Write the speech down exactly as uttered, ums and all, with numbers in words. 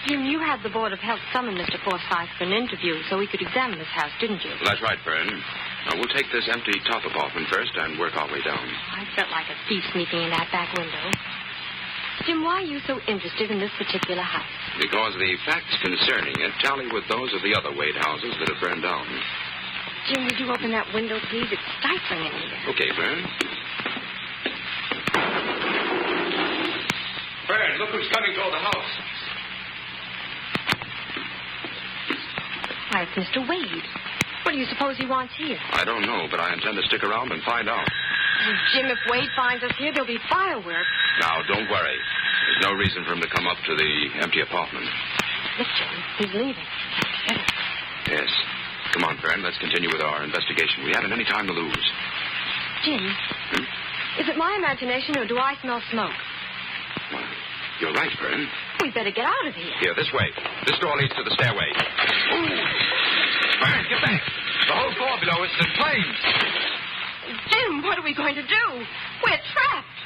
Jim, you had the Board of Health summon Mister Forsyth for an interview so we could examine this house, didn't you? That's right, Fern. Now, we'll take this empty top apartment first and work our way down. I felt like a thief sneaking in that back window. Jim, why are you so interested in this particular house? Because the facts concerning it tally with those of the other Wade houses that have burned down. Jim, would you open that window, please? It's stifling in here. Okay, Fern. Fern, look who's coming toward the house. Why, it's Mister Wade. What do you suppose he wants here? I don't know, but I intend to stick around and find out. Oh, Jim, if Wade finds us here, there'll be fireworks. Now, don't worry. There's no reason for him to come up to the empty apartment. Look, Jim, he's leaving. Yes. Come on, Fern, let's continue with our investigation. We haven't any time to lose. Jim, hmm? Is it my imagination or do I smell smoke? Well, you're right, Fern. We'd better get out of here. Here, this way. This door leads to the stairway. Ooh. Fern, get back. The whole floor below is in flames. Jim, what are we going to do? We're trapped.